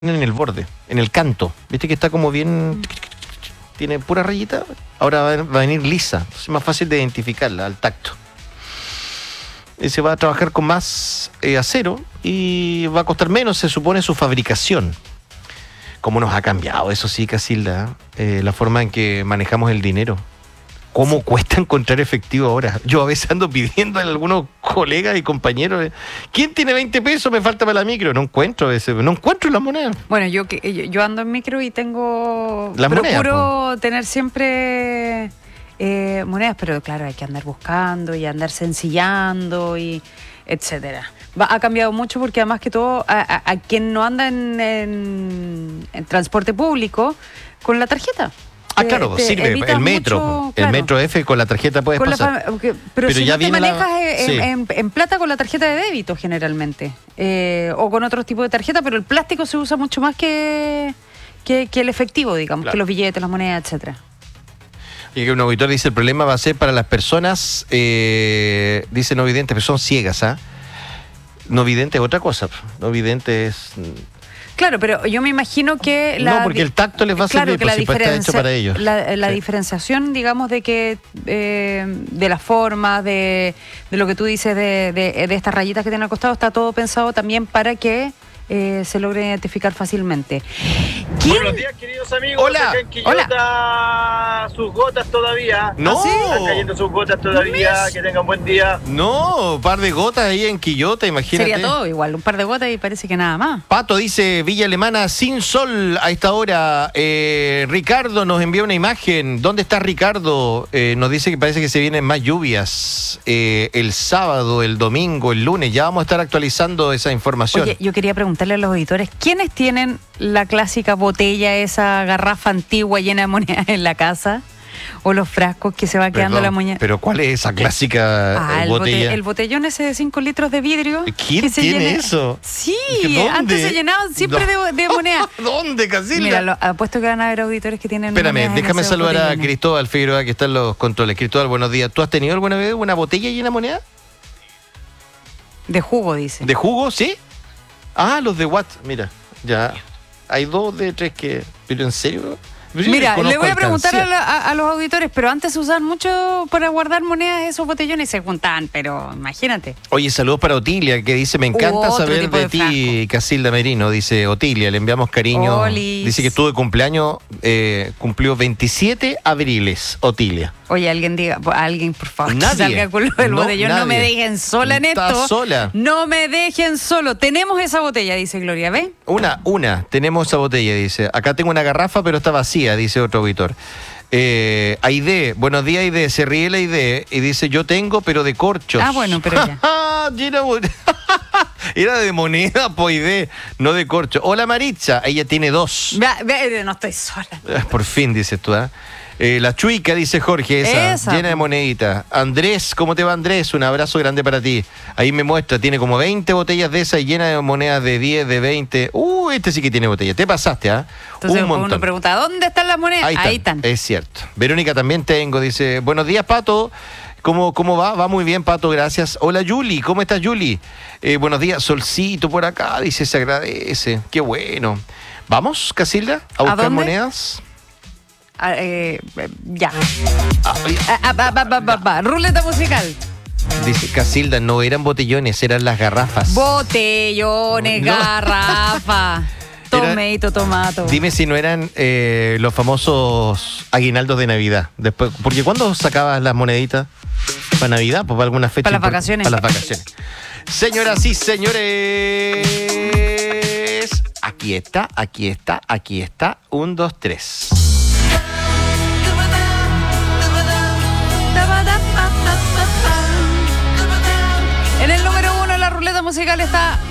en el borde, en el canto. ¿Viste que está como bien... tiene pura rayita? Ahora va a venir lisa. Es más fácil de identificarla al tacto. Se va a trabajar con más acero y va a costar menos, se supone, su fabricación. ¿Cómo nos ha cambiado? Eso sí, Casilda, la forma en que manejamos el dinero. ¿Cómo cuesta encontrar efectivo ahora? Yo a veces ando pidiendo a algunos colegas y compañeros, ¿quién tiene 20 pesos? Me falta para la micro. No encuentro a veces, no encuentro las monedas. Bueno, yo ando en micro y tengo... Las monedas, procuro tener siempre monedas, pero claro, hay que andar buscando y andar sencillando y etcétera. Ha cambiado mucho porque además que todo, a quien no anda en transporte público, con la tarjeta. Ah, claro, sirve el metro. Mucho, claro. El metro F con la tarjeta puedes pasar. Pero si ya no te manejas sí. en plata con la tarjeta de débito generalmente. O con otros tipos de tarjeta, pero el plástico se usa mucho más que el efectivo, digamos, claro, que los billetes, las monedas, etcétera. Y que un auditor dice, el problema va a ser para las personas, dice no videntes, pero son ciegas, ¿ah? No vidente es otra cosa. No vidente es... Claro, pero yo me imagino que... No, porque el tacto les va a servir, claro, si está hecho para ellos. La sí. diferenciación, digamos, de que de las formas, de lo que tú dices, de estas rayitas que tienen al costado, está todo pensado también para que se logre identificar fácilmente. Buenos días, queridos amigos. Hola. Acá en Quillota, sus gotas todavía. No. Están cayendo sus gotas todavía. Que tengan buen día. No, un par de gotas ahí en Quillota, imagínate. Sería todo igual, un par de gotas y parece que nada más. Pato dice, Villa Alemana sin sol a esta hora. Ricardo nos envía una imagen. ¿Dónde está Ricardo? Nos dice que parece que se vienen más lluvias el sábado, el domingo, el lunes. Ya vamos a estar actualizando esa información. Oye, yo quería preguntarle a los auditores, ¿quiénes tienen la clásica botella, esa garrafa antigua llena de monedas en la casa? ¿O los frascos que se va quedando la moneda? ¿Pero cuál es esa clásica botella? El botellón ese de 5 litros de vidrio. ¿Quién tiene eso? Sí, ¿Dónde? antes se llenaban siempre de monedas. ¿Dónde, Casilda? Mira, apuesto que van a haber auditores que tienen... Espérame, déjame saludar a Cristóbal Figueroa, que está en los controles. Cristóbal, buenos días. ¿Tú has tenido alguna vez una botella llena de moneda? De jugo, dice. ¿De jugo? ¿Sí? Ah, los de Watt, mira, ya. Hay 2 de 3 que... ¿Pero en serio? Mira, le voy a preguntar a los auditores, pero antes se usaban mucho para guardar monedas esos botellones y se juntaban, pero imagínate. Oye, saludos para Otilia, que dice, me encanta saber de ti, Casilda Merino, dice Otilia, le enviamos cariño. Olis. Dice que estuvo de cumpleaños, cumplió 27 abriles, Otilia. Oye, alguien por favor, Nadie. que salga con lo del botellón, nadie. No me dejen sola en esto. ¿Estás sola? No me dejen solo. Tenemos esa botella, dice Gloria, ¿ve? Una, tenemos esa botella, dice. Acá tengo una garrafa, pero está vacía, dice otro auditor. Aide, buenos días, Aide. Se ríe la Aide y dice, yo tengo, pero de corchos. Ah, bueno, pero ya. Era de moneda, pues, Aide, no de corcho. Hola, Maritza, ella tiene 2. No estoy sola. Por fin, dices tú, ¿eh? La chuica, dice Jorge, esa llena de moneditas. Andrés, ¿cómo te va, Andrés? Un abrazo grande para ti. Ahí me muestra, tiene como 20 botellas de esas y llena de monedas de 10, de 20. Este sí que tiene botellas. Te pasaste, ¿ah? Entonces Un montón. uno pregunta, ¿dónde están las monedas? Ahí están. Es cierto. Verónica también tengo, dice, buenos días, Pato. ¿Cómo va? Va muy bien, Pato, gracias. Hola, Yuli, ¿cómo estás, Yuli? Buenos días, solcito por acá, dice, se agradece. Qué bueno. ¿Vamos, Casilda, a buscar dónde? monedas? Ya. Ruleta musical. Dice Casilda, no eran botellones, eran las garrafas. Botellones, No. garrafa. Tomato, tomato. Dime si no eran los famosos aguinaldos de Navidad. Después, porque ¿cuándo sacabas las moneditas? ¿Para Navidad? ¿Pues para alguna fecha? Para las vacaciones. Para las vacaciones. Señoras y señores, aquí está. 1, 2, 3. En el número 1 la ruleta musical está